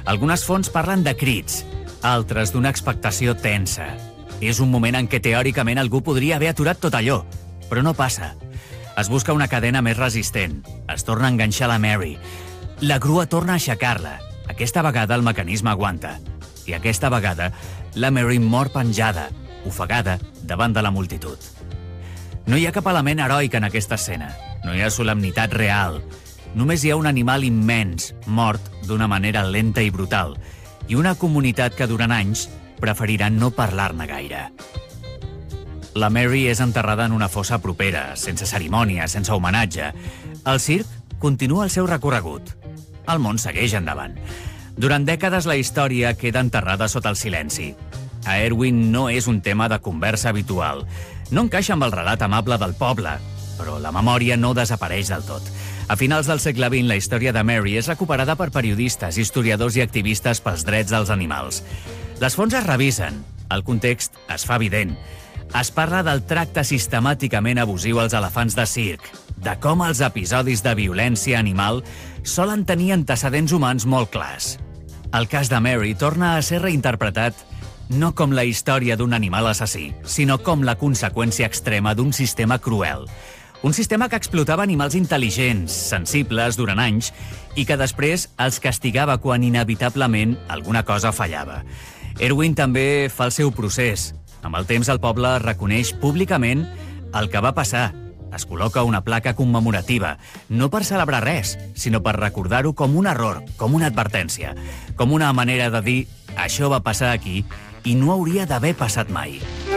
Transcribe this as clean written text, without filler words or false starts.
Algunes fonts parlen de crits, altres d'una expectació tensa. És un moment en què teòricament algú podria haver aturat tot allò, però no passa. Es busca una cadena més resistent, es torna a enganxar la Mary. La grua torna a aixecar-la. Aquesta vegada el mecanisme aguanta. I aquesta vegada la Mary mor penjada, ofegada davant de la multitud. No hi ha cap element heroic en aquesta escena. No hi ha solemnitat real. Només hi ha un animal immens, mort d'una manera lenta i brutal, i una comunitat que durant anys preferirà no parlar-ne gaire. La Mary és enterrada en una fossa propera, sense cerimònia, sense homenatge. El circ continua el seu recorregut. El món segueix endavant. Durant dècades la història queda enterrada sota el silenci. A Erwin no és un tema de conversa habitual. No encaixa amb el relat amable del poble, però la memòria no desapareix del tot. A finals del segle XX, la història de Mary és recuperada per periodistes, historiadors i activistes pels drets dels animals. Les fonts es revisen, el context es fa evident. Es parla del tracte sistemàticament abusiu als elefants de circ, de com els episodis de violència animal solen tenir antecedents humans molt clars. El cas de Mary torna a ser reinterpretat no com la història d'un animal assassí, sinó com la conseqüència extrema d'un sistema cruel. Un sistema que explotava animals intel·ligents, sensibles durant anys, i que després els castigava quan inevitablement alguna cosa fallava. Erwin també fa el seu procés. Amb el temps el poble reconeix públicament el que va passar. Es col·loca una placa commemorativa, no per celebrar res, sinó per recordar-ho com un error, com una advertència, com una manera de dir «això va passar aquí i no hauria d'haver passat mai».